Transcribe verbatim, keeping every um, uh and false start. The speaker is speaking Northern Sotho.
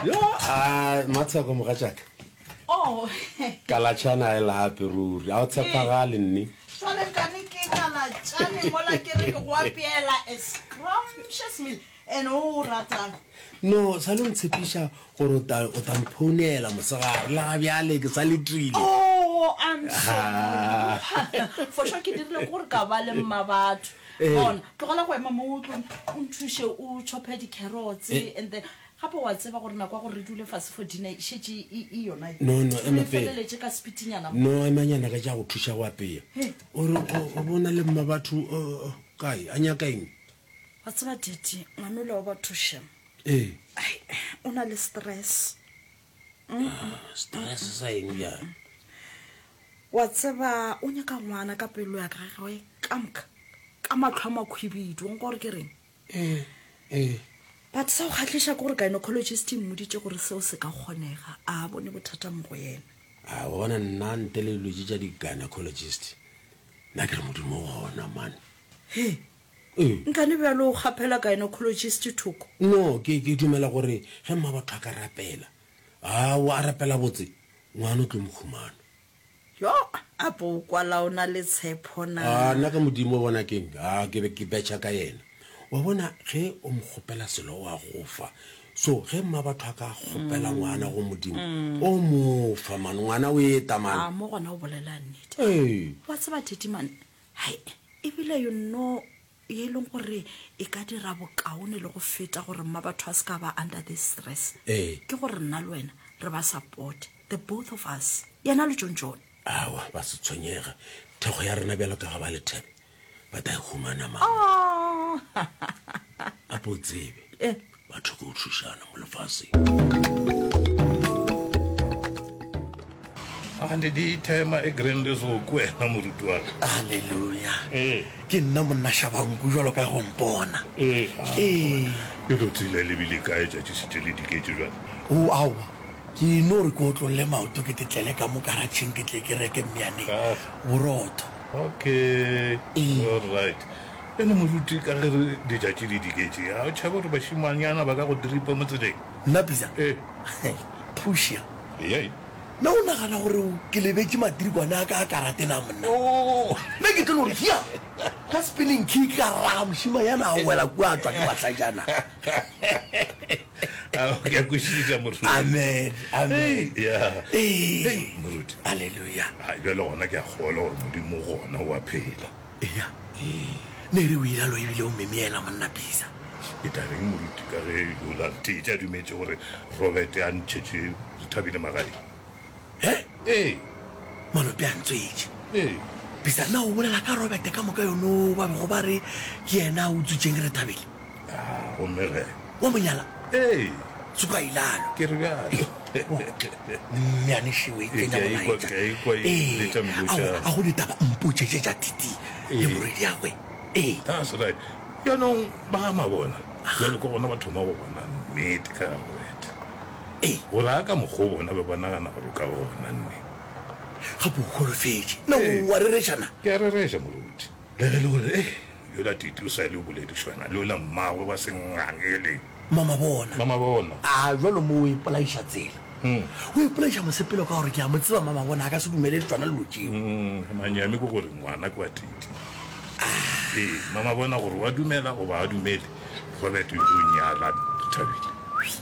Yo, ah, matsa ko moga jaaka. Oh. Kala chana ela peruri. A o tsepagale nni. Sole kane ke kala chane mola ke re go apiela a scrumptious meal and o ratang. No, sa lo ntshepisha gore o ta o ta mphonela mosegare la bjale ke sa le trile. Oh, I'm sorry. For sure ke dirile gore ka ba le mmabatho. Bona, tlogela go ema mo utlong o nthushe o chope di carrots and then gape wa tseba gore nako gore re dule fase for dinner shetse e yona. No, no, ema pe. Feleletse ka spitinyana. No, emanyana ka ja go thusha go apea. O re o bona le mmabatho kae a nyaka eng? Wa tseba tete, nganola o ba thusha. Eh. Ai, ona le stress. Stress sa eng ya. Wa tseba o nyaka ngwana ka pelo ya gagwe kamka. Ka matlhama khwibidu ngo re ke reng? Eh, eh. But sa o khatlisha gore gynecologist mo ditse gore seo se ka kgonega a bone bothata mo go yena. A bona nna ntelelodi tja di gynecologist. Na ke re modimo gona man. He. Eh. Nkane ba lo gapela gynecologist thoko. No, ke ke dumela gore ge mma ba tlhoka rapela. Ah, wa rapela botse. Ngwana tlo mkhumana. Yo, apo kwala ona le tshepo na. Ah, nna ka modimo bona keng. Ah, ke be ke betcha ka yena. Wa bona ge o mkhopela selo wa gofa. So ge mma ba tlhoka gopela ngwana go modimo. O mo fa man ngwana o eta man. Ah, mo gona o bolela nnete. Eh. Wa tseba tete man. Hai, e bile you know ye leng gore e ka dira bokaone le go feta gore mma batho a ska ba under the stress. Eh. Ke gore nna le wena re ba support the both of us. Yana le John John. Awa ba se tshwenyega. Thego ya rena bjalo ka ga ba le thebe. Ba ta humana ma. Oh. A botsebe. Eh. Ba thoko thushana mo lefase. Ande di tema e grande so kwena morutu wa. Hallelujah. Eh. Ke nna monna shabangu jalo ka go mpona. Eh. Eh. Ke lo tsile le bile ka etsa tsitse le diketse jwa. O awa. Ke no re go tlolle maoto ke tetlele ka mo garageng ke tle ke reke mmiane. Borotho. Okay. All right. Ene moruti ka re di tjatsi le diketse. A o tshaba re ba shimanyana ba ka go dripa mo tsele. Nna bisa. Eh. Pushia. Eh. Na o nagana gore ke lebetse matrikwana ka karate na monna. Oh, me ke tlo re fia. Ka spinning kick ka ram shima yana wela kwa tswa ke batla jana. Ah, ke a kushisa moruti. Amen. Amen. Yeah. Eh. Moruti. Hallelujah. Ha jwa lona ke a gola gore modimo gona wa phela. Yeah. Ne re wila lo ibile o memiela monna bisa. E tare moruti ka re o la tija dumetse gore Robert a ntshetse Thabile Magadi. Eh? Eh. Mano piantswetse. Eh. Bisa na o bolela ka Robert ka moka yono ba go ba re ke yena o tsutseng re Thabile. Ah, o mere. Wa monyala. Eh. Tsuka ilalo. Ke re ga. Mmane shiwe ke nya bona. Ke kwa ile tsa mbutsha. A go ditaba mputse tse tsa titi. Le moredi ya gwe. Eh. That's right. Ya no ba ma bona. Ya le ko bona batho ma bona nnete ka Robert. Eh. O la ka mo go bona ba bona kana go ka bona nne. Ga bo go re fetse. No wa re re jana. Ke re re ja moruti. Le le le eh. Yo la titi o sa le bole di shwana. Lo la mmawe ba sengangele. Mama bona. Mama bona. Ah, jwalo mo e polaisha tsela. Hmm. O e polaisha mosepelo ka gore ke a motseba mama bona ka se dumele tswana le lotjeng. Hmm, manyame go gore ngwana kwa titi. Ah, eh, mama bona gore wa dumela go ba dumele. Robert o nyala Thabile.